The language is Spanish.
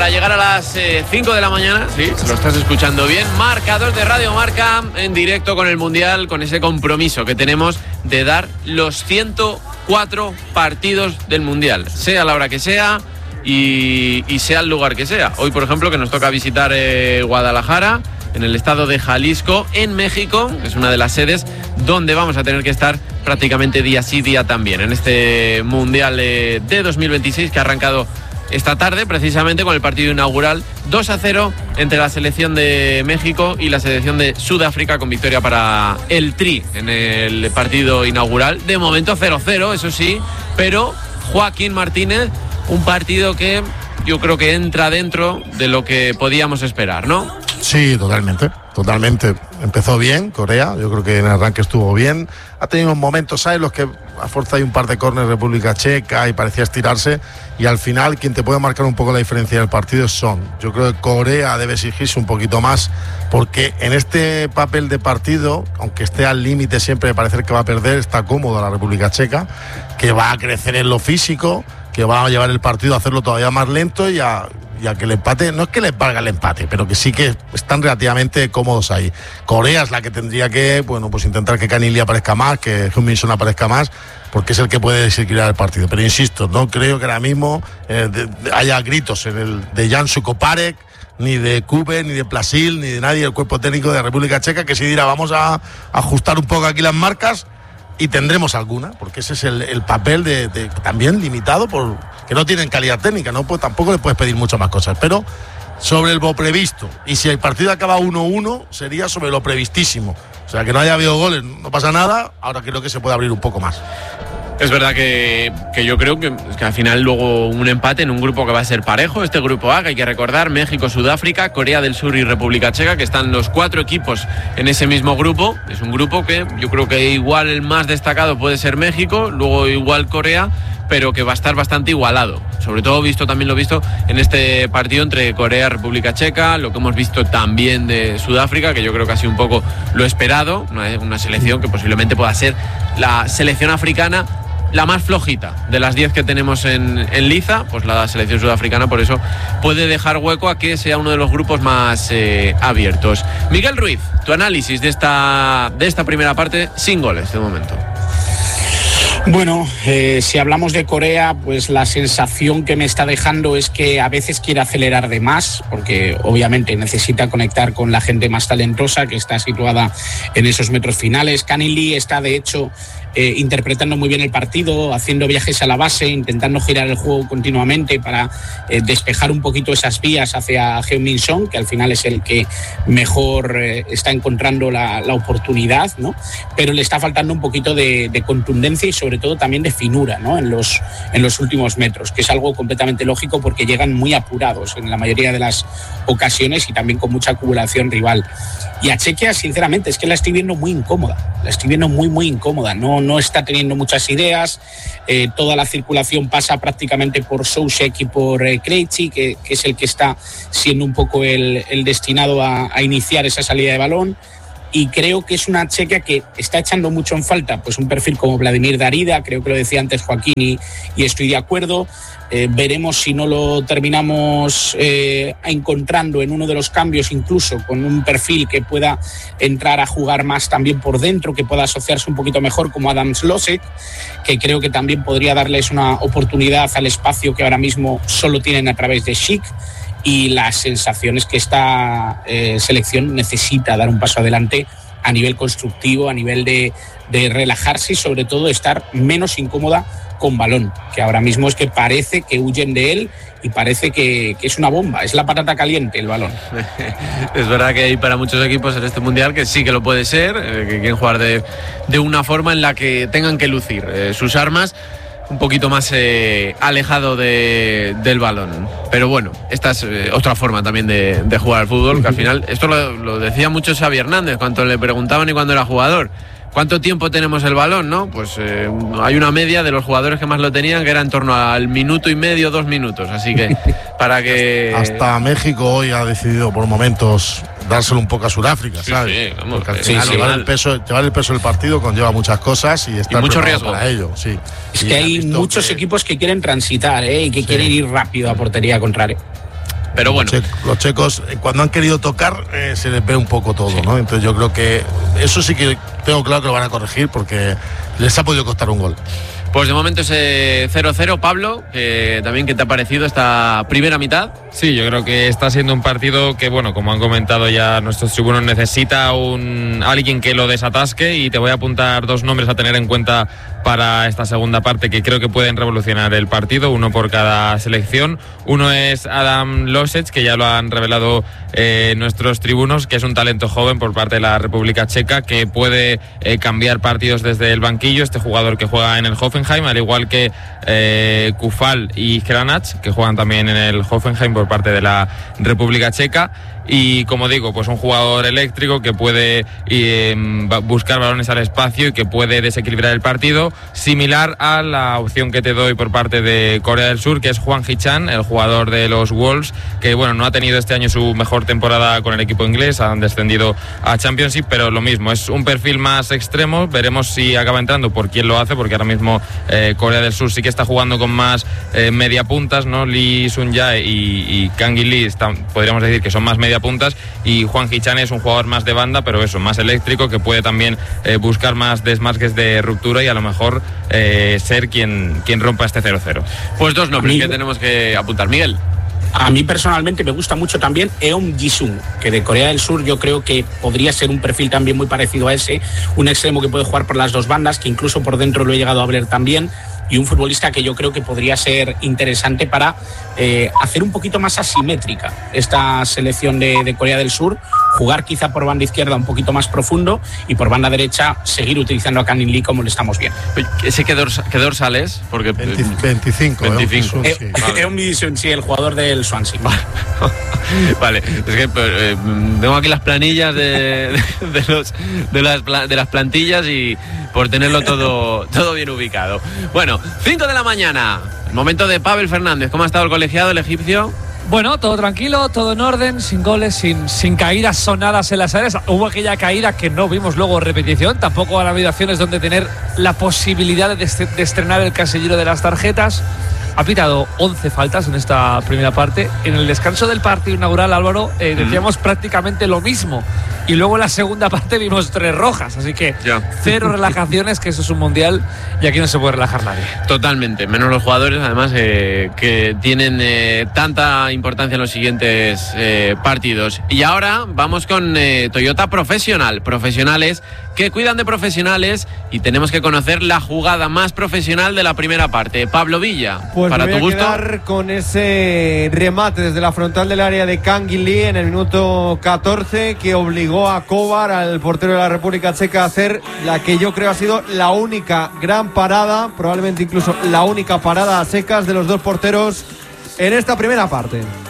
para llegar a las 5 de la mañana. Sí, lo estás escuchando bien. Marcador de Radio Marca en directo con el Mundial, con ese compromiso que tenemos de dar los 104 partidos del Mundial, sea la hora que sea y sea el lugar que sea. Hoy, por ejemplo, que nos toca visitar Guadalajara, en el estado de Jalisco, en México, que es una de las sedes donde vamos a tener que estar prácticamente día sí, día también, en este Mundial de 2026 que ha arrancado esta tarde, precisamente con el partido inaugural 2-0 entre la selección de México y la selección de Sudáfrica, con victoria para el Tri en el partido inaugural. De momento 0-0, eso sí, pero Joaquín Martínez, un partido que yo creo que entra dentro de lo que podíamos esperar, ¿no? Sí, totalmente. Empezó bien Corea, yo creo que en el arranque estuvo bien. Ha tenido unos momentos, ¿sabes? Los que a fuerza hay un par de córneres República Checa y parecía estirarse, y al final quien te puede marcar un poco la diferencia del partido es Son. Yo creo que Corea debe exigirse un poquito más, porque en este papel de partido, aunque esté al límite siempre de parecer que va a perder, está cómodo la República Checa, que va a crecer en lo físico, que va a llevar el partido a hacerlo todavía más lento y a que el empate, no es que les valga el empate, pero que sí que están relativamente cómodos ahí. Corea es la que tendría que, bueno, pues intentar que Kang In Lee aparezca más, que Heung-min Son aparezca más, porque es el que puede desequilibrar el partido. Pero insisto, no creo que ahora mismo haya gritos de Jan Sukoparek, ni de Kube, ni de Plasil, ni de nadie del cuerpo técnico de la República Checa, que si dirá vamos a ajustar un poco aquí las marcas, y tendremos alguna, porque ese es el papel de también limitado por que no tienen calidad técnica, ¿no? Pues tampoco le puedes pedir muchas más cosas, pero sobre lo previsto, y si el partido acaba 1-1 sería sobre lo previstísimo, o sea, que no haya habido goles, no pasa nada. Ahora creo que se puede abrir un poco más. Es verdad que yo creo que al final luego un empate en un grupo que va a ser parejo, este grupo A, que hay que recordar, México, Sudáfrica, Corea del Sur y República Checa, que están los 4 equipos en ese mismo grupo. Es un grupo que yo creo que igual el más destacado puede ser México, luego igual Corea, pero que va a estar bastante igualado. Sobre todo también lo he visto en este partido entre Corea y República Checa, lo que hemos visto también de Sudáfrica, que yo creo que ha sido un poco lo esperado, una selección que posiblemente pueda ser la selección africana la más flojita de las 10 que tenemos en liza. Pues la selección sudafricana por eso puede dejar hueco a que sea uno de los grupos más abiertos. Miguel Ruiz, tu análisis de esta primera parte sin goles de momento. Bueno, si hablamos de Corea, pues la sensación que me está dejando es que a veces quiere acelerar de más, porque obviamente necesita conectar con la gente más talentosa que está situada en esos metros finales. Kang In Lee está, de hecho, interpretando muy bien el partido, haciendo viajes a la base, intentando girar el juego continuamente para despejar un poquito esas vías hacia Heung-min Son, que al final es el que mejor está encontrando la oportunidad, ¿no? Pero le está faltando un poquito de contundencia y sobre todo también de finura, ¿no? en los últimos metros, que es algo completamente lógico porque llegan muy apurados en la mayoría de las ocasiones y también con mucha acumulación rival. Y a Chequia, sinceramente, es que la estoy viendo muy incómoda, muy incómoda, no está teniendo muchas ideas, toda la circulación pasa prácticamente por Soucek y por Krejci, que es el que está siendo un poco el destinado a iniciar esa salida de balón. Y creo que es una Chequia que está echando mucho en falta, pues un perfil como Vladimir Darida, creo que lo decía antes Joaquín y estoy de acuerdo. Veremos si no lo terminamos encontrando en uno de los cambios, incluso con un perfil que pueda entrar a jugar más también por dentro, que pueda asociarse un poquito mejor, como Adam Slosek, que creo que también podría darles una oportunidad al espacio que ahora mismo solo tienen a través de Schick. Y la sensación es que esta selección necesita dar un paso adelante a nivel constructivo, a nivel de relajarse y sobre todo estar menos incómoda con balón, que ahora mismo es que parece que huyen de él y parece que es una bomba, es la patata caliente el balón. Es verdad que hay para muchos equipos en este Mundial que sí que lo puede ser, que quieren jugar de una forma en la que tengan que lucir sus armas un poquito más alejado del balón. Pero bueno, esta es otra forma también de jugar al fútbol, que al final, esto lo decía mucho Xavi Hernández cuando le preguntaban y cuando era jugador, ¿cuánto tiempo tenemos el balón, no? Pues hay una media de los jugadores que más lo tenían que era en torno al minuto y medio, 2 minutos, así que para que... Hasta México hoy ha decidido por momentos dárselo un poco a Sudáfrica, ¿sabes? Sí, vamos, porque al final llevar el peso del partido conlleva muchas cosas y estar mucho riesgo para ello, sí. Es que hay muchos equipos que quieren transitar, y que quieren ir rápido a portería contraria. Pero bueno. Los checos, cuando han querido tocar, se les ve un poco todo, sí, ¿no? Entonces yo creo que eso sí que tengo claro que lo van a corregir porque les ha podido costar un gol. Pues de momento ese 0-0, Pablo, también, ¿qué te ha parecido esta primera mitad? Sí, yo creo que está siendo un partido que, bueno, como han comentado ya nuestros tribunos, necesita alguien que lo desatasque, y te voy a apuntar 2 nombres a tener en cuenta para esta segunda parte que creo que pueden revolucionar el partido, uno por cada selección. Uno es Adam Losec, que ya lo han revelado nuestros tribunos, que es un talento joven por parte de la República Checa, que puede cambiar partidos desde el banquillo. Este jugador que juega en el Hoffenheim, al igual que Kufal y Granac, que juegan también en el Hoffenheim por parte de la República Checa. Y como digo, pues un jugador eléctrico que puede buscar balones al espacio y que puede desequilibrar el partido, similar a la opción que te doy por parte de Corea del Sur, que es Hwang Hee-chan, el jugador de los Wolves, que bueno, no ha tenido este año su mejor temporada con el equipo inglés, han descendido a Championship, pero lo mismo, es un perfil más extremo. Veremos si acaba entrando, por quién lo hace, porque ahora mismo Corea del Sur sí que está jugando con más media puntas, ¿no? Lee Sun-jae y Kang In-lee podríamos decir que son más media puntas, y Hwang Hee-chan es un jugador más de banda, pero eso, más eléctrico, que puede también buscar más desmarques de ruptura y a lo mejor ser quien rompa este 0-0. Pues 2 nombres que tenemos que apuntar. Miguel. A mí personalmente me gusta mucho también Eun Ji-sung, que de Corea del Sur yo creo que podría ser un perfil también muy parecido a ese, un extremo que puede jugar por las 2 bandas, que incluso por dentro lo he llegado a ver también, y un futbolista que yo creo que podría ser interesante para hacer un poquito más asimétrica esta selección de Corea del Sur, jugar quizá por banda izquierda un poquito más profundo y por banda derecha seguir utilizando a Kang In-lee como lo estamos viendo. ¿Ese qué dorsal es? Porque 25. Sí, el jugador del Swansea. Vale, es que tengo aquí las planillas de las plantillas y por tenerlo todo bien ubicado. Bueno, 5 de la mañana, el momento de Pavel Fernández. ¿Cómo ha estado el colegiado, el egipcio? Bueno, todo tranquilo, todo en orden, sin goles, sin caídas sonadas en las áreas. Hubo aquella caída que no vimos luego en repetición. Tampoco han habido acciones donde tener la posibilidad de estrenar el casillero de las tarjetas. Ha pitado 11 faltas en esta primera parte. En el descanso del partido inaugural, Álvaro, decíamos prácticamente lo mismo. Y luego en la segunda parte vimos 3 rojas. Así que 0 relajaciones, que eso es un mundial y aquí no se puede relajar nadie. Totalmente, menos los jugadores, además, que tienen tanta importancia en los siguientes partidos. Y ahora vamos con Toyota Profesional. Profesionales que cuidan de profesionales, y tenemos que conocer la jugada más profesional de la primera parte. Pablo Villa, pues para me tu voy a gusto. quedar con ese remate desde la frontal del área de Kang In-lee en el minuto 14, que obligó a Kovar, al portero de la República Checa, a hacer la que yo creo ha sido la única gran parada, probablemente incluso la única parada a secas de los 2 porteros en esta primera parte.